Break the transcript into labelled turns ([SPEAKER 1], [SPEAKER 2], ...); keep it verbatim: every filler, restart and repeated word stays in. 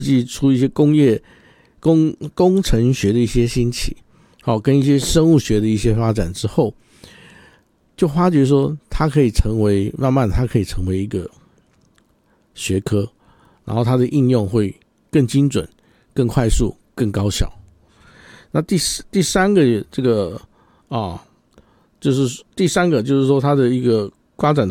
[SPEAKER 1] 际出一些工业工工程学的一些兴起，好，跟一些生物学的一些发展之后，就发觉说它可以成为慢慢它可以成为一个学科，然后它的应用会更精准、更快速、更高效。那第第三个这个啊，就是第三个就是说它的一个发展的